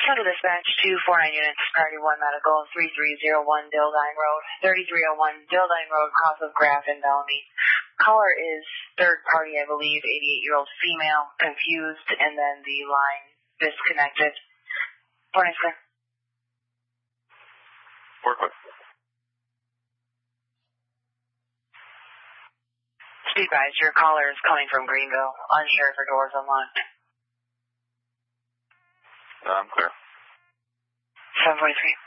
Total dispatch 249 units, priority 1 medical, 3301 Dildine Road, 3301 Dildine Road, cross of Graff and Bellamy. Caller is third party, I believe, 88-year-old female, confused, and then the line disconnected. Morning, sir. Work with. Be advised, your caller is coming from Greenville. Unsure if her door's unlocked. I'm clear. 743.